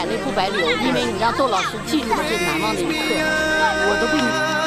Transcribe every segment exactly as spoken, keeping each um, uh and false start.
眼泪不白流，因为你让窦老师记住了这难忘的一刻，我都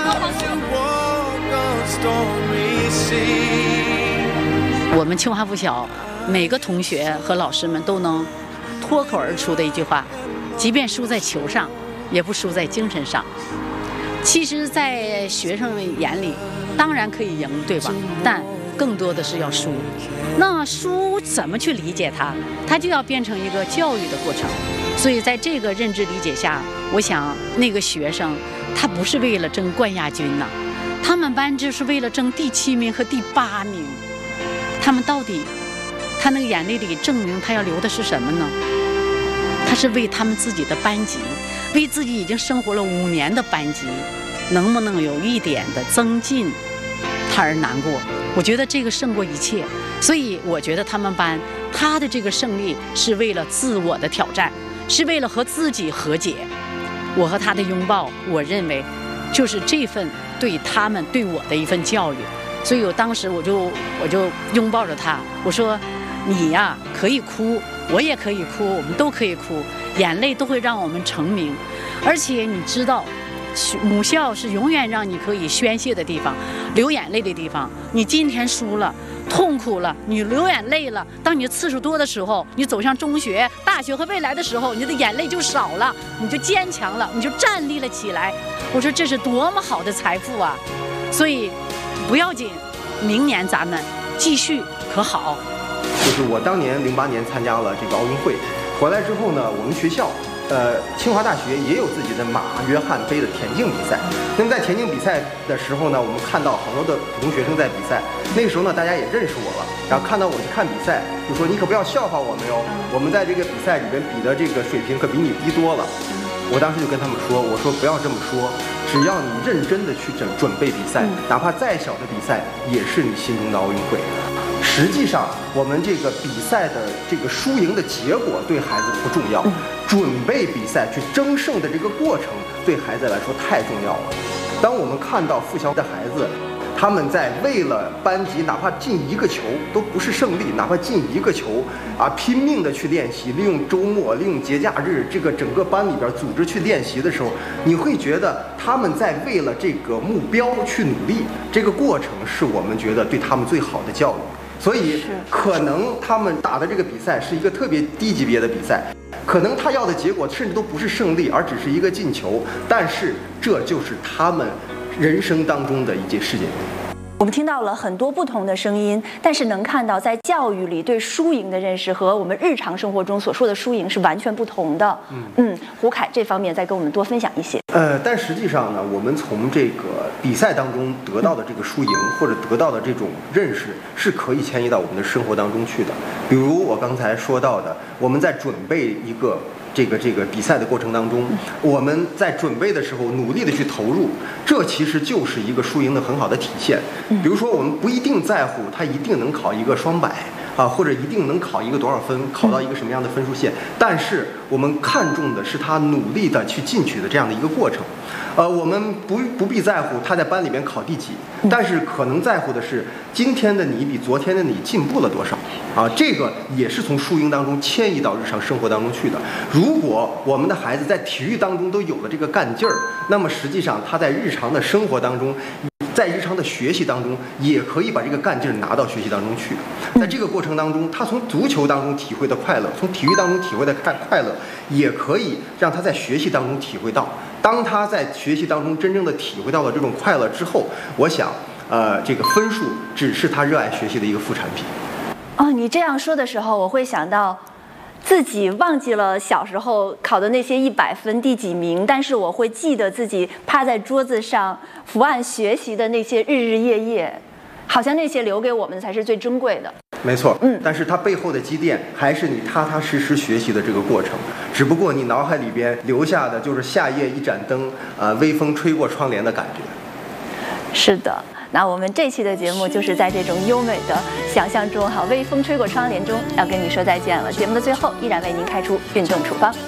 为你。我们清华附小每个同学和老师们都能脱口而出的一句话，即便输在球上，也不输在精神上。其实在学生眼里当然可以赢，对吧？但更多的是要输。那输怎么去理解它？它就要变成一个教育的过程。所以在这个认知理解下，我想那个学生他不是为了争冠亚军呐，他们班就是为了争第七名和第八名。他们到底他那个眼泪里证明他要流的是什么呢？他是为他们自己的班级，为自己已经生活了五年的班级能不能有一点的增进他而难过。我觉得这个胜过一切。所以我觉得他们班他的这个胜利是为了自我的挑战，是为了和自己和解。我和他的拥抱，我认为就是这份对他们对我的一份教育。所以我当时我就我就拥抱着他，我说你呀可以哭，我也可以哭，我们都可以哭，眼泪都会让我们成名。而且你知道母校是永远让你可以宣泄的地方，流眼泪的地方。你今天输了，痛苦了，你流眼泪了，当你次数多的时候，你走向中学、大学和未来的时候，你的眼泪就少了，你就坚强了，你就站立了起来。我说这是多么好的财富啊！所以不要紧，明年咱们继续可好。 就是我当年零八年参加了这个奥运会，回来之后呢，我们学校呃，清华大学也有自己的马约翰杯的田径比赛。那么在田径比赛的时候呢，我们看到很多的普通学生在比赛。那个时候呢，大家也认识我了，然后看到我去看比赛，就说你可不要笑话我们哟，我们在这个比赛里边比的这个水平可比你低多了。我当时就跟他们说，我说不要这么说，只要你认真的去准准备比赛，哪怕再小的比赛，也是你心中的奥运会。实际上，我们这个比赛的这个输赢的结果对孩子不重要，准备比赛去争胜的这个过程对孩子来说太重要了。当我们看到附小的孩子，他们在为了班级哪怕进一个球都不是胜利，哪怕进一个球啊，拼命的去练习，利用周末、利用节假日，这个整个班里边组织去练习的时候，你会觉得他们在为了这个目标去努力，这个过程是我们觉得对他们最好的教育。所以可能他们打的这个比赛是一个特别低级别的比赛，可能他要的结果甚至都不是胜利，而只是一个进球，但是这就是他们人生当中的一届世界杯。 我们听到了很多不同的声音，但是能看到在教育里对输赢的认识和我们日常生活中所说的输赢是完全不同的。嗯嗯，胡凯这方面再跟我们多分享一些。 呃，但实际上呢，我们从这个比赛当中得到的这个输赢，或者得到的这种认识，是可以迁移到我们的生活当中去的。比如我刚才说到的，我们在准备一个这个这个比赛的过程当中，我们在准备的时候努力的去投入，这其实就是一个输赢的很好的体现。比如说我们不一定在乎他一定能考一个双百啊，或者一定能考一个多少分，考到一个什么样的分数线，但是我们看重的是他努力的去进取的这样的一个过程。呃，我们不不必在乎他在班里面考第几，但是可能在乎的是今天的你比昨天的你进步了多少啊，这个也是从输赢当中迁移到日常生活当中去的。如果我们的孩子在体育当中都有了这个干劲儿，那么实际上他在日常的生活当中，在日常的学习当中也可以把这个干劲儿拿到学习当中去。在这个过程当中，他从足球当中体会的快乐，从体育当中体会的快乐，也可以让他在学习当中体会到。当他在学习当中真正的体会到了这种快乐之后，我想呃，这个分数只是他热爱学习的一个副产品。 哦，你这样说的时候，我会想到自己忘记了小时候考的那些一百分第几名，但是我会记得自己趴在桌子上伏案学习的那些日日夜夜，好像那些留给我们才是最珍贵的。 没错，嗯，但是它背后的积淀还是你踏踏实实学习的这个过程，只不过你脑海里边留下的就是夏夜一盏灯，呃，微风吹过窗帘的感觉。 是的，那我们这期的节目就是在这种优美的想象中，哈，微风吹过窗帘中，要跟你说再见了。节目的最后，依然为您开出运动处方。